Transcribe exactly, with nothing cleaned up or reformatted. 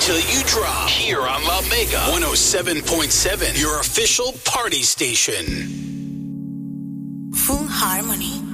till you drop. Here on La Mega one oh seven point seven, your official party station. Full harmony.